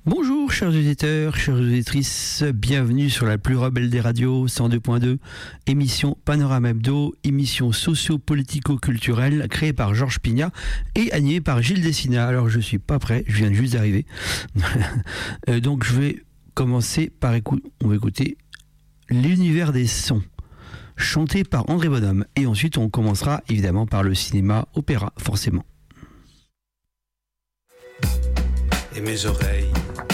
Bonjour chers auditeurs, chères auditrices, bienvenue sur la plus rebelle des radios 102.2, émission Panorama Hebdo, émission socio-politico-culturelle créée par Georges Pignat et animée par Gilles Dessina. Alors je suis pas prêt, je viens juste d'arriver. Donc je vais commencer par on va écouter l'univers des sons, chanté par André Bonhomme. Et ensuite on commencera évidemment par le cinéma opéra, forcément. Et mes oreilles